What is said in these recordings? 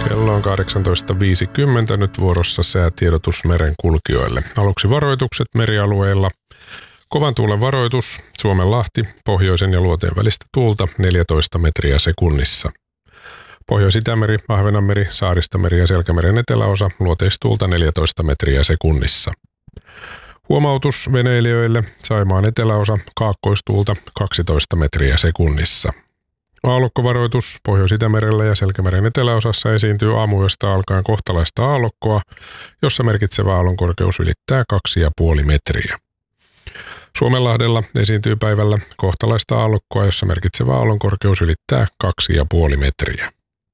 Kello on 18.50, nyt vuorossa säätiedotus merenkulkijoille. Aluksi varoitukset merialueilla. Kovan tuulen varoitus, Suomenlahti, pohjoisen ja luoteen välistä tuulta 14 metriä sekunnissa. Pohjois-Itämeri, Ahvenanmeri, Saaristomeri ja Selkämeren eteläosa, luoteistuulta 14 metriä sekunnissa. Huomautus veneilijöille, Saimaan eteläosa, kaakkoistuulta 12 metriä sekunnissa. Aallokkovaroitus, Pohjois-Itämerellä ja Selkämeren eteläosassa esiintyy aamuyöstä alkaen kohtalaista aallokkoa, jossa merkitsevä aallonkorkeus ylittää 2,5 metriä. Suomenlahdella esiintyy päivällä kohtalaista aallokkoa, jossa merkitsevä aallonkorkeus ylittää 2,5 metriä.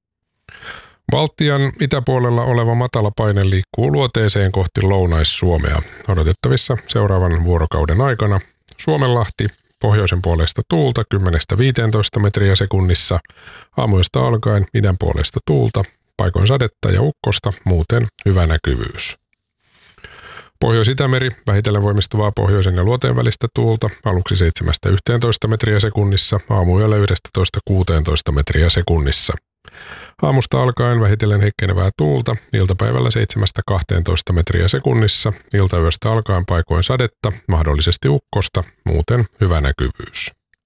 Baltian itäpuolella oleva matala paine liikkuu luoteeseen kohti Lounais-Suomea. Odotettavissa seuraavan vuorokauden aikana Suomenlahti, pohjoisen puolesta tuulta 10-15 metriä sekunnissa, aamuyöstä alkaen idän puolesta tuulta, paikoin sadetta ja ukkosta, muuten hyvä näkyvyys. Pohjois-Itämeri, vähitellen voimistuvaa pohjoisen ja luoteen välistä tuulta, aluksi 7-11 metriä sekunnissa, aamuyöllä 11-16 metriä sekunnissa. Aamusta alkaen vähitellen heikkenevää tuulta, iltapäivällä 7-12 metriä sekunnissa, iltayöstä alkaen paikoin sadetta, mahdollisesti ukkosta, muuten hyvä näkyvyys.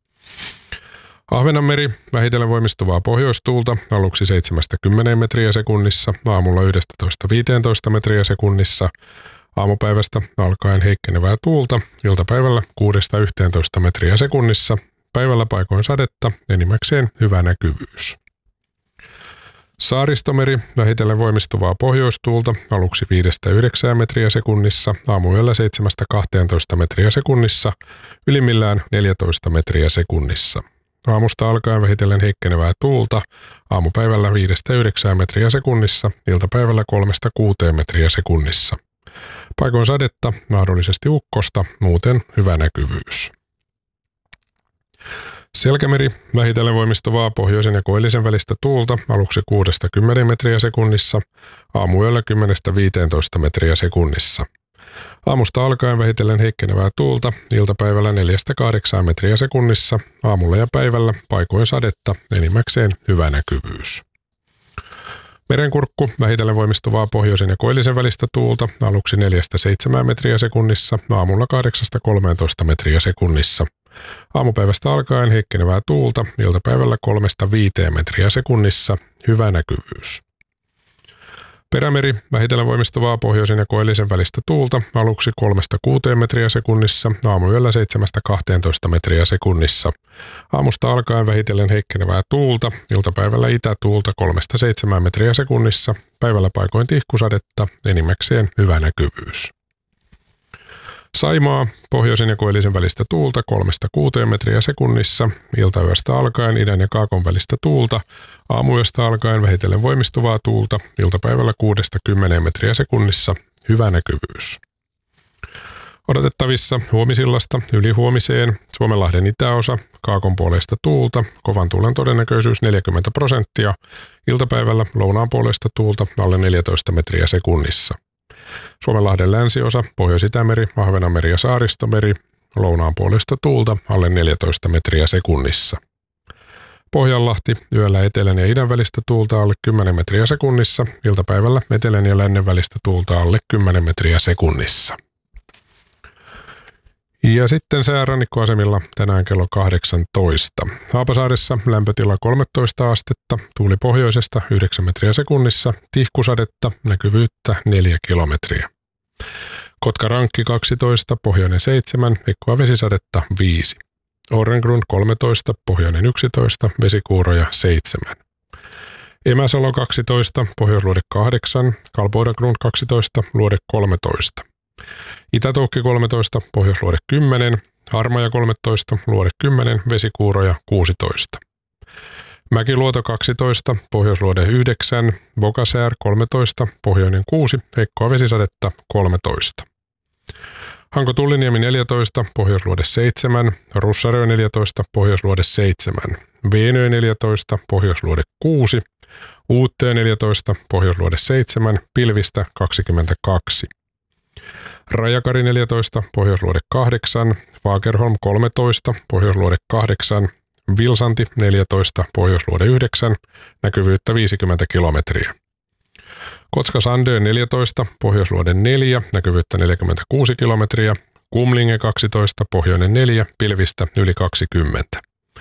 Ahvenanmeri, vähitellen voimistuvaa pohjoistuulta, aluksi 7-10 metriä sekunnissa, aamulla 11-15 metriä sekunnissa, aamupäivästä alkaen heikkenevää tuulta, iltapäivällä 6-11 metriä sekunnissa, päivällä paikoin sadetta, enimmäkseen hyvä näkyvyys. Saaristomeri, vähitellen voimistuvaa pohjoistuulta, aluksi 5-9 metriä sekunnissa, aamuyöllä 7-12 metriä sekunnissa, ylimmillään 14 metriä sekunnissa. Aamusta alkaen vähitellen heikkenevää tuulta, aamupäivällä 5-9 metriä sekunnissa, iltapäivällä 3-6 metriä sekunnissa. Paikoin sadetta, mahdollisesti ukkosta, muuten hyvä näkyvyys. Selkämeri, vähitellen voimistuvaa pohjoisen ja koillisen välistä tuulta, aluksi 6-10 metriä sekunnissa, aamuyöllä 10-15 metriä sekunnissa. Aamusta alkaen vähitellen heikkenevää tuulta, iltapäivällä 4-8 metriä sekunnissa, aamulla ja päivällä paikoin sadetta, enimmäkseen hyvä näkyvyys. Merenkurkku, vähitellen voimistuvaa pohjoisen ja koillisen välistä tuulta, aluksi 4-7 metriä sekunnissa, aamulla 8-13 metriä sekunnissa. Aamupäivästä alkaen heikkenevää tuulta, iltapäivällä 3-5 metriä sekunnissa, hyvä näkyvyys. Perämeri, vähitellen voimistuvaa pohjoisen ja koillisen välistä tuulta, aluksi 3-6 metriä sekunnissa, aamuyöllä 7-12 metriä sekunnissa. Aamusta alkaen vähitellen heikkenevää tuulta, iltapäivällä itätuulta 3-7 metriä sekunnissa, päivällä paikoin tihkusadetta, enimmäkseen hyvä näkyvyys. Saimaa, pohjoisen ja koillisen välistä tuulta 3-6 metriä sekunnissa, iltayöstä alkaen idän ja kaakon välistä tuulta, aamuyöstä alkaen vähitellen voimistuvaa tuulta, iltapäivällä 6-10 metriä sekunnissa, hyvä näkyvyys. Odotettavissa huomisillasta ylihuomiseen, Suomenlahden itäosa, kaakon puolesta tuulta, kovan tuulen todennäköisyys 40%, iltapäivällä lounaan puolesta tuulta alle 14 metriä sekunnissa. Suomenlahden länsiosa, Pohjois-Itämeri, Ahvenanmeri ja Saaristomeri, lounaan puolesta tuulta alle 14 metriä sekunnissa. Pohjanlahti, yöllä etelän ja idän välistä tuulta alle 10 metriä sekunnissa, iltapäivällä etelän ja lännen välistä tuulta alle 10 metriä sekunnissa. Ja sitten säärannikkoasemilla tänään kello 18. Haapasaaressa lämpötila 13 astetta, tuuli pohjoisesta 9 metriä sekunnissa, tihkusadetta, näkyvyyttä 4 kilometriä. Kotkarankki 12, pohjoinen 7, heikkoa vesisadetta 5. Orrengrund 13, pohjoinen 11, vesikuuroja 7. Emäsalo 12, pohjoisluode 8, Kalpoidagrund 12, luode 13. Itätoukki 13, pohjoisluode 10, Harmaja 13, luode 10, vesikuuroja 16. Mäkiluoto 12, pohjoisluode 9, Bokasäär 13, pohjoinen 6, heikkoa vesisadetta 13. Hanko-Tulliniemi 14, pohjoisluode 7, Russarö 14, pohjoisluode 7, Veenö 14, pohjoisluode 6, Uuttöö 14, pohjoisluode 7, pilvistä 22. Rajakari 14, pohjoisluode 8, Fagerholm 13, pohjoisluode 8, Vilsanti 14, pohjoisluode 9, näkyvyyttä 50 kilometriä. Kotka-Sandö 14, Pohjoisluoden 4, näkyvyyttä 46 kilometriä. Kumlinge 12, pohjoinen 4, pilvistä yli 20.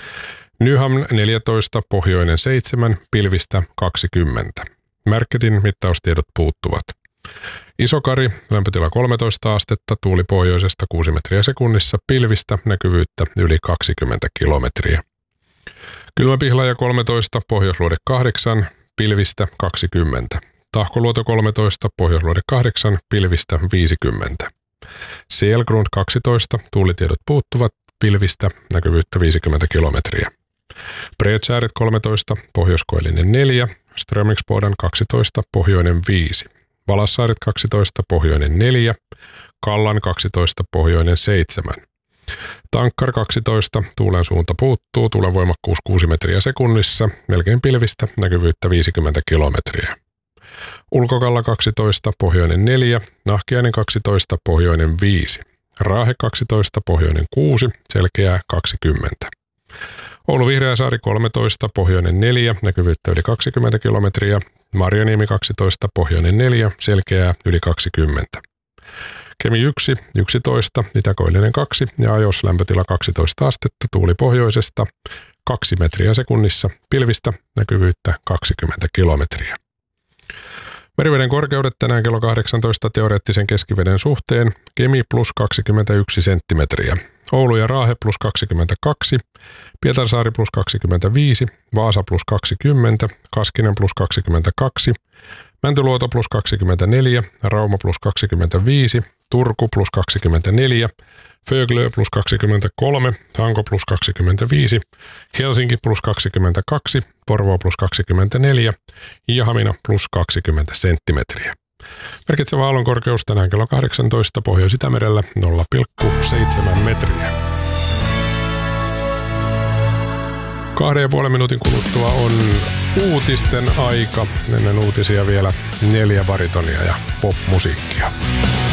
Nyhamn 14, pohjoinen 7, pilvistä 20. Märketin mittaustiedot puuttuvat. Isokari, lämpötila 13 astetta, tuuli pohjoisesta 6 metriä sekunnissa, pilvistä, näkyvyyttä yli 20 kilometriä. Kylmäpihlaja 13, Pohjoisluode 8, pilvistä 20. Tahkoluoto 13, Pohjoisluode 8, pilvistä 50. Selgrund 12, tuulitiedot puuttuvat, pilvistä, näkyvyyttä 50 kilometriä. Bredsääret 13, Pohjoiskoillinen 4, Strömingsboden 12, pohjoinen 5. Valassaaret 12, pohjoinen 4, Kallan 12, pohjoinen 7. Tankkar 12, tuulen suunta puuttuu, tuulen voimakkuus 6 metriä sekunnissa, melkein pilvistä, näkyvyyttä 50 kilometriä. Ulkokalla 12, pohjoinen 4, Nahkiainen 12, pohjoinen 5. Raahe 12, pohjoinen 6, selkeää 20. Oulu Vihreäsaari 13, pohjoinen 4, näkyvyyttä yli 20 kilometriä. Marjaniemi 12, pohjoinen 4, selkeää yli 20. Kemi 1, 11, Itäkoillinen 2 ja Ajos lämpötila 12 astetta, tuuli pohjoisesta 2 metriä sekunnissa, pilvistä, näkyvyyttä 20 kilometriä. Meriveden korkeudet tänään kello 18 teoreettisen keskiveden suhteen. Kemi plus 21 senttimetriä. Oulu ja Raahe plus 22, Pietarsaari plus 25, Vaasa plus 20, Kaskinen plus 22, Mäntyluoto plus 24, Rauma plus 25, Turku plus 24, Föglö plus 23, Hanko plus 25, Helsinki plus 22, Porvoo plus 24 ja Hamina plus 20 senttimetriä. Merkitsevä aallonkorkeus tänään kello 18 Pohjois-Itämerellä 0,7 metriä. 2,5 minuutin kuluttua on uutisten aika. Ennen uutisia vielä 4 baritonia ja popmusiikkia.